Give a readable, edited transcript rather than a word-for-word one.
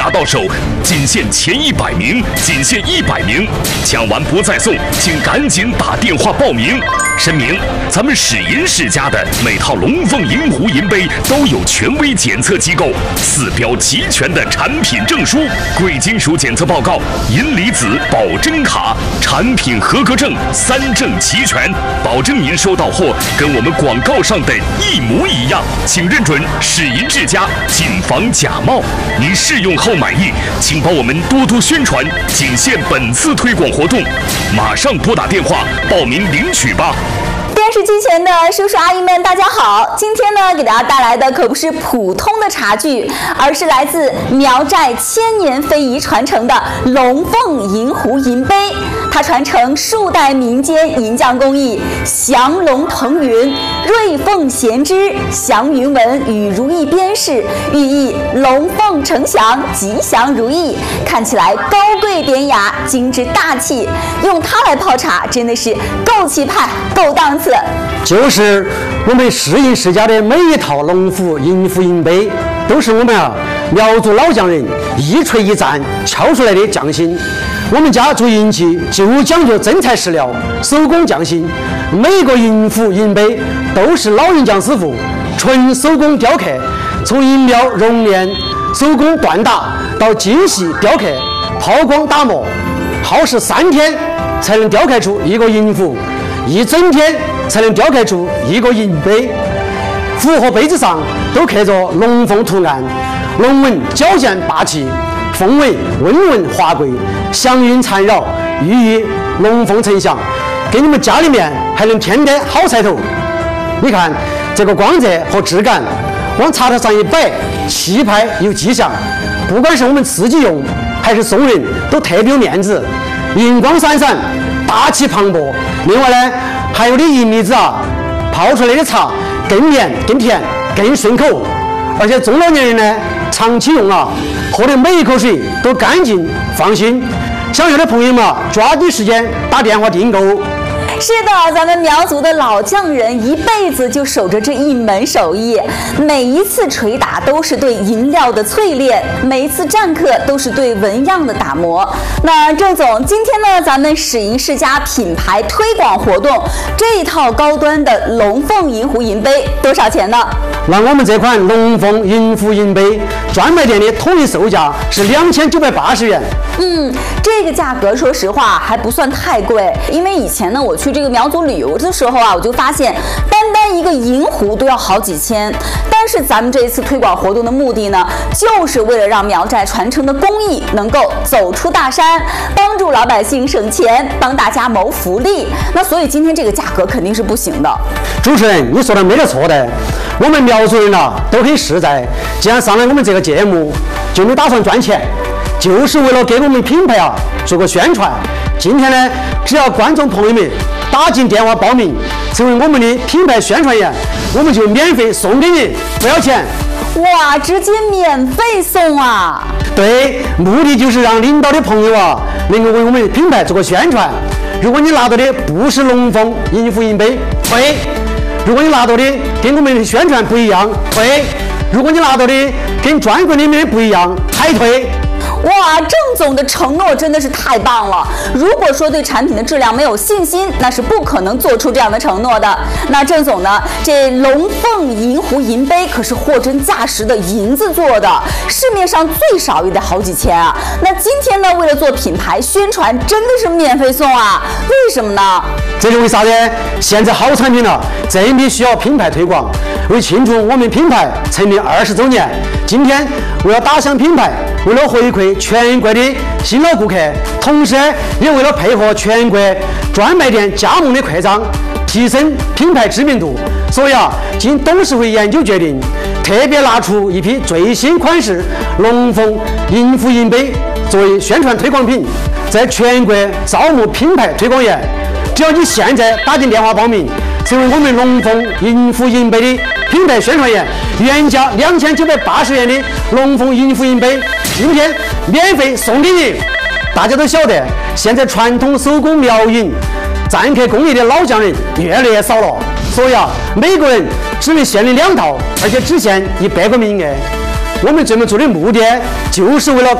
到手，仅限前100名，仅限100名，抢完不再送，请赶紧打电话报名。申明，咱们史银世家的每套龙凤银壶银杯都有权威检测机构4标齐全的产品证书、贵金属检测报告、银离子保真卡，产品合格证3证齐全，保证您收到货跟我们广告上的一模一样。请认准史银世家，谨防假冒。您试用后满意，请帮我们多多宣传，仅限本次推广活动，马上拨打电话报名领取吧。 电视机前的叔叔阿姨们，大家好！今天呢，给大家带来的可不是普通的茶具，而是来自苗寨千年非遗传承的龙凤银壶银杯。它传承数代民间银匠工艺，祥龙腾云、瑞凤衔枝、祥云纹与如意边饰，寓意龙凤呈祥、吉祥如意，看起来高贵典雅、精致大气。用它来泡茶，真的是够气派、够档次。 就是我们史银世家的每一套龙虎银壶银杯，都是我们苗族老匠人一锤一钻敲出来的匠心。我们家做银器就讲究真材实料、手工匠心，每个银壶银杯都是老银匠师傅纯手工雕刻，从银料熔炼、手工锻打到精细雕刻、抛光打磨，耗时3天才能雕刻出一个银壶，1整天才能雕刻出一个银杯。壶和杯子上都刻着龙凤图案，龙纹矫健霸气，凤尾温文华贵，祥云缠绕，寓意龙凤呈祥，给你们家里面还能添点好彩头。你看这个光泽和质感，往茶台上一摆，气派又吉祥。不管是我们自己用还是送人，都特别有面子，银光闪闪，大气磅礴。另外呢，还有的银米子泡出来的茶更绵更甜更顺口，而且中老年人呢长期用喝的每一口水都干净放心。想要的朋友们抓紧时间打电话订购。 是的，咱们苗族的老匠人一辈子就守着这一门手艺，每一次捶打都是对银料的淬炼，每一次占刻都是对纹样的打磨。那郑总，今天呢，咱们史银世家品牌推广活动，这一套高端的龙凤银壶银杯多少钱呢？ 那我们这款龙凤银壶银杯专卖店的统一售价是2980元。 这个价格说实话还不算太贵，因为以前呢我去这个苗族旅游的时候我就发现单一个银壶都要好几千。但是咱们这一次推广活动的目的呢，就是为了让苗寨传承的工艺能够走出大山，帮助老百姓省钱，帮大家谋福利。那所以今天这个价格肯定是不行的。 主持人，你说的没得错的，我们苗族人都很实在，既然上来我们这个节目，就没打算赚钱，就是为了给我们品牌做个宣传。今天呢，只要观众朋友们打进电话报名，成为我们的品牌宣传员，我们就免费送给你，不要钱。 哇，直接免费送啊！ 对，目的就是让领导的朋友能够为我们的品牌做个宣传。如果你拿到的不是龙凤银壶银杯，退；如果你拿到的跟我们的宣传不一样，退；如果你拿到的跟专柜里面不一样，还退。 哇，郑总的承诺真的是太棒了！如果说对产品的质量没有信心，那是不可能做出这样的承诺的。那郑总呢，这龙凤银壶银杯可是货真价实的银子做的，市面上最少也得好几千啊。那今天呢，为了做品牌宣传，真的是免费送啊？为什么呢？ 这是为啥呢？现在好产品了，真的需要品牌推广。为庆祝我们品牌成立20周年，今天为了打响品牌，为了回馈全国的新老顾客，同时也为了配合全国专卖店加盟的扩张，提升品牌知名度，所以经董事会研究决定，特别拿出一批最新款式龙凤银壶银杯作为宣传推广品，在全国招募品牌推广员。只要你现在打进电话报名，成为我们龙凤银壶银杯的品牌宣传员，原价2980元的龙凤银壶银杯，今天免费送给你。大家都晓得，现在传统手工苗银占刻工艺的老匠人越来越少了，所以每个人只能限领2套，而且只限100个名额。我们这么做的目的，就是为了